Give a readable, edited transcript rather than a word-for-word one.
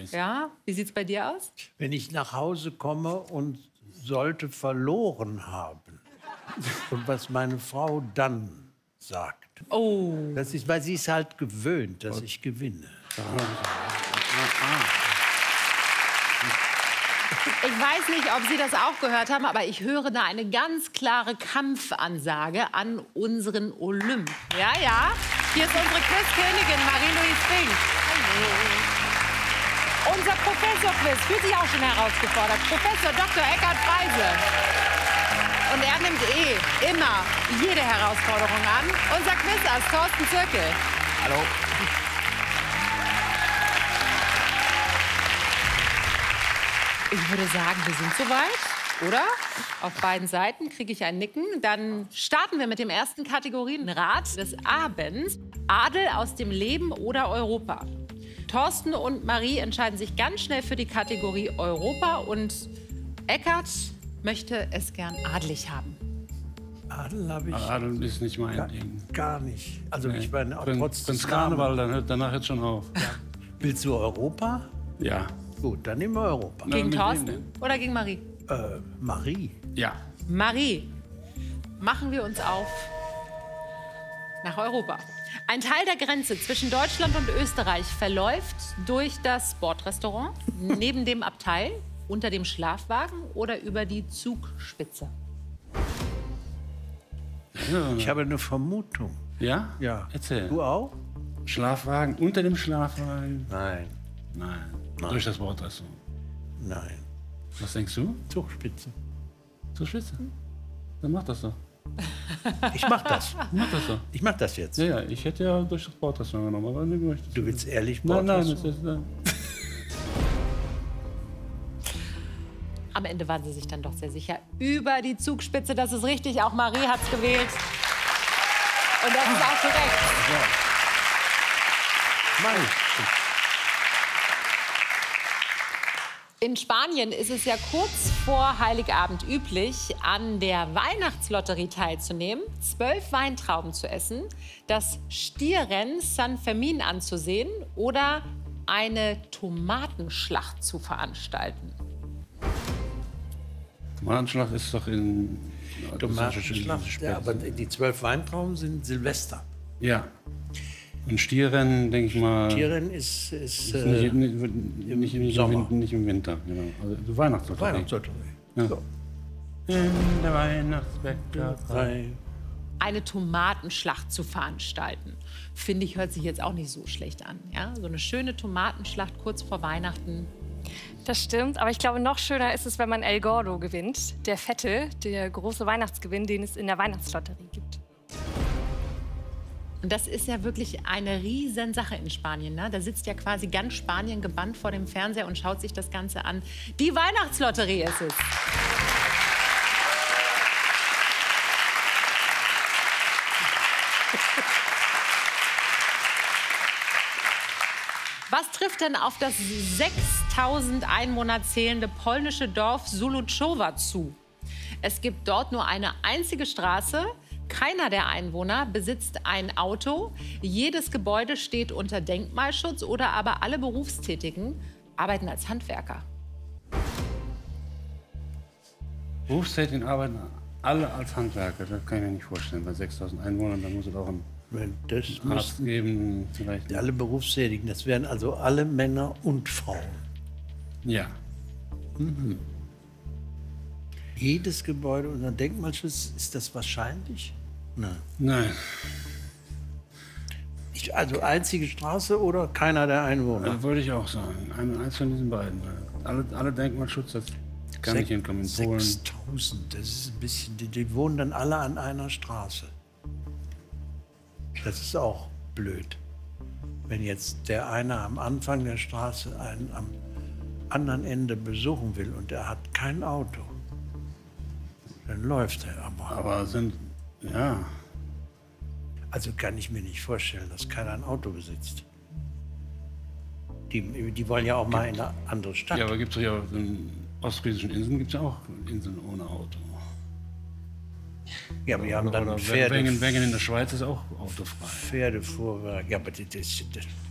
ist. Ja, wie sieht's bei dir aus? Wenn ich nach Hause komme und sollte verloren haben und was meine Frau dann sagt. Oh. Das ist, weil sie ist halt gewöhnt, dass ich gewinne. Ich weiß nicht, ob Sie das auch gehört haben, aber ich höre da eine ganz klare Kampfansage an unseren Olymp. Ja, ja. Hier ist unsere Quizkönigin Marie-Louise Fink. Hallo. Unser Professor-Quiz fühlt sich auch schon herausgefordert. Professor Dr. Eckhard Freise. Und er nimmt immer jede Herausforderung an. Unser Quizass Thorsten Zirkel. Hallo. Ich würde sagen, wir sind soweit, oder? Auf beiden Seiten kriege ich ein Nicken. Dann starten wir mit dem ersten Kategorienrat des Abends. Adel aus dem Leben oder Europa. Thorsten und Marie entscheiden sich ganz schnell für die Kategorie Europa. Und Eckhard möchte es gern adelig haben. Adel habe ich Adel ist nicht mein Ding. gar nicht. Also ich meine, trotz Prinz des Karneval, dann hört danach jetzt schon auf. Ja. Willst du Europa? Ja. Gut, dann nehmen wir Europa. Na, Gegen mit Thorsten wem denn? oder gegen Marie? Marie. Ja. Marie, machen wir uns auf nach Europa. Ein Teil der Grenze zwischen Deutschland und Österreich verläuft durch das Bordrestaurant, neben dem Abteil, unter dem Schlafwagen oder über die Zugspitze. Ich habe eine Vermutung. Ja? Ja. Erzähl. Du auch? Schlafwagen, unter dem Schlafwagen? Nein. Nein. Nein. Durch das Bordrestaurant. Nein. Was denkst du? Zugspitze. Zur Spitze? Dann mach das doch. Ich mach das. Mach das doch. Ich mach das jetzt. Ja, ja, ich hätte ja durch das Bordrestaurant genommen, aber nicht möchtest. Du willst ehrlich Nein, nein, das Bordrestaurant? ist... Am Ende waren sie sich dann doch sehr sicher. Über die Zugspitze, das ist richtig. Auch Marie hat es gewählt. Und das ist auch korrekt. Nein. In Spanien ist es ja kurz vor Heiligabend üblich, an der Weihnachtslotterie teilzunehmen, 12 Weintrauben zu essen, das Stierrennen San Fermin anzusehen oder eine Tomatenschlacht zu veranstalten. Tomatenschlacht ist doch in... Tomatenschlacht. Ja, aber die 12 Weintrauben sind Silvester. Ja. Und Stierrennen, denke ich mal... Stierrennen ist nicht im Sommer. Nicht im Winter, genau. Also die Weihnachtslotterie. Weihnachtslotterie. Ja. So. In der Weihnachtsbäckerei. Eine Tomatenschlacht zu veranstalten, finde ich, hört sich jetzt auch nicht so schlecht an. Ja? So eine schöne Tomatenschlacht kurz vor Weihnachten. Das stimmt, aber ich glaube, noch schöner ist es, wenn man El Gordo gewinnt. Der fette, der große Weihnachtsgewinn, den es in der Weihnachtslotterie gibt. Und das ist ja wirklich eine Riesensache in Spanien. Ne? Da sitzt ja quasi ganz Spanien gebannt vor dem Fernseher und schaut sich das Ganze an. Die Weihnachtslotterie ist es. Was trifft denn auf das 6.000 Einwohner zählende polnische Dorf Suluczowa zu? Es gibt dort nur eine einzige Straße. Keiner der Einwohner besitzt ein Auto. Jedes Gebäude steht unter Denkmalschutz oder aber alle Berufstätigen arbeiten als Handwerker. Berufstätigen arbeiten alle als Handwerker. Das kann ich mir nicht vorstellen. Bei 6.000 Einwohnern, da muss es auch einen Das Arzt müssten geben. Vielleicht. alle Berufstätigen, das wären also alle Männer und Frauen. Ja. Jedes Gebäude unter Denkmalschutz, ist das wahrscheinlich? Nein. Nein. Also einzige Straße oder keiner der Einwohner? Das wollte ich auch sagen. Eins von diesen beiden. Alle Denkmalschutz, das kann nicht hinkommen. In Polen. 6.000, das ist ein bisschen, die wohnen dann alle an einer Straße. Das ist auch blöd. Wenn jetzt der eine am Anfang der Straße einen am anderen Ende besuchen will und er hat kein Auto, dann läuft er aber. Aber sind, ja. Also kann ich mir nicht vorstellen, dass keiner ein Auto besitzt. Die wollen ja auch mal in eine andere Stadt. Ja, aber gibt es ja auf den ostfriesischen Inseln gibt es ja auch Inseln ohne Auto. Ja, aber die haben dann Oder Pferde, Wengen in der Schweiz ist auch autofrei. Pferdefuhrwerk. Ja, aber das